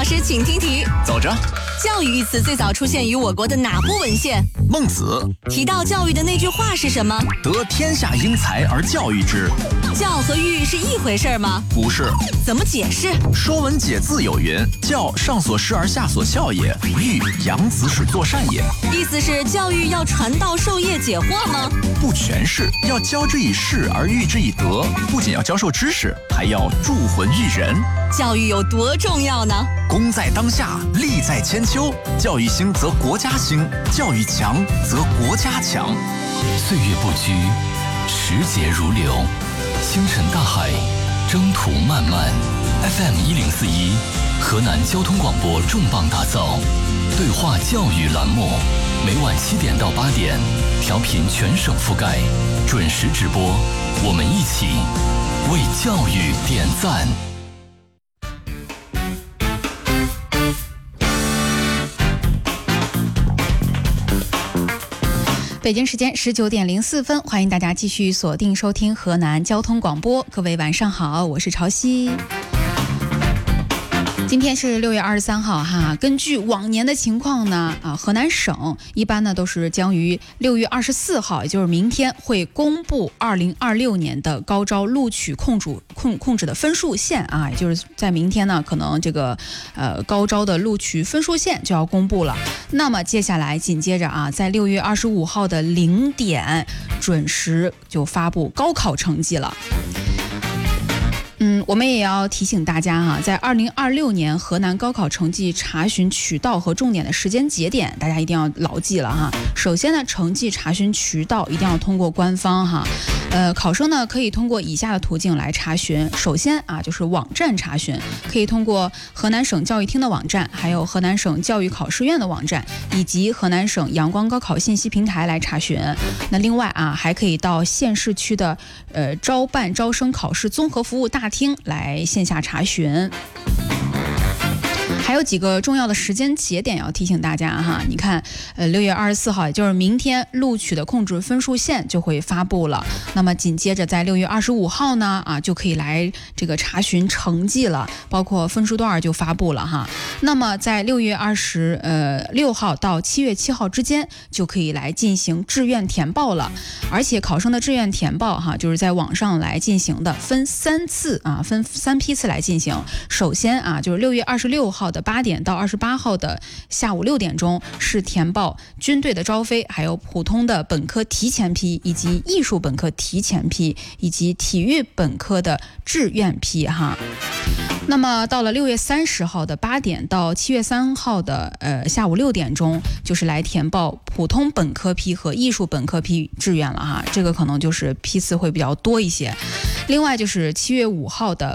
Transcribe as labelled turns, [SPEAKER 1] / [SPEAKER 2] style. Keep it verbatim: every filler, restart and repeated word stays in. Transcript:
[SPEAKER 1] 师，请听题。
[SPEAKER 2] 走着。
[SPEAKER 1] 教育一词最早出现于我国的哪部文献？
[SPEAKER 2] 孟子。
[SPEAKER 1] 提到教育的那句话是什么？
[SPEAKER 2] 得天下英才而教育之。
[SPEAKER 1] 教和育是一回事吗？
[SPEAKER 2] 不是。
[SPEAKER 1] 怎么解释？
[SPEAKER 2] 说文解字有云：教，上所施而下所效也；育，养子使作善也。
[SPEAKER 1] 意思是教育要传道授业解惑吗？
[SPEAKER 2] 不全是，要教之以事而育之以德，不仅要教授知识，还要铸魂育人。
[SPEAKER 1] 教育有多重要呢？
[SPEAKER 2] 功在当下，利在千秋。教育兴则国家兴，教育强则国家强。
[SPEAKER 3] 岁月不居，时节如流，星辰大海，征途漫漫。F M 一零四一，河南交通广播重磅打造对话教育栏目，每晚七点到八点，调频全省覆盖，准时直播。我们一起为教育点赞。
[SPEAKER 4] 北京时间十九点零四分，欢迎大家继续锁定收听河南交通广播。各位晚上好，我是潮汐。今天是六月二十三号哈，根据往年的情况呢，啊，河南省一般呢都是将于六月二十四号，也就是明天会公布二零二六年的高招录取控制控控制的分数线啊，也就是在明天呢，可能这个呃高招的录取分数线就要公布了。那么接下来紧接着啊，在六月二十五号的零点准时就发布高考成绩了。嗯，我们也要提醒大家哈、啊，在二零二六年河南高考成绩查询渠道和重点的时间节点，大家一定要牢记了哈。首先呢，成绩查询渠道一定要通过官方哈，呃，考生呢可以通过以下的途径来查询。首先啊，就是网站查询，可以通过河南省教育厅的网站，还有河南省教育考试院的网站，以及河南省阳光高考信息平台来查询。那另外啊，还可以到县市区的呃招办招生考试综合服务大厅来线下查询。还有几个重要的时间节点要提醒大家哈，你看，呃，六月二十四号，也就是明天，录取的控制分数线就会发布了。那么紧接着在六月二十五号呢，啊，就可以来这个查询成绩了，包括分数段就发布了哈。那么在六月二十呃六号到七月七号之间，就可以来进行志愿填报了。而且考生的志愿填报哈，就是在网上来进行的，分三次啊，分三批次来进行。首先啊，就是六月二十六号的八点到二十八号的下午六点钟是填报军队的招飞，还有普通的本科提前批，以及艺术本科提前批，以及体育本科的志愿批哈。那么到了六月三十号的八点到七月三号的呃下午六点钟，就是来填报普通本科批和艺术本科批志愿了哈，这个可能就是批次会比较多一些。另外就是七月五号的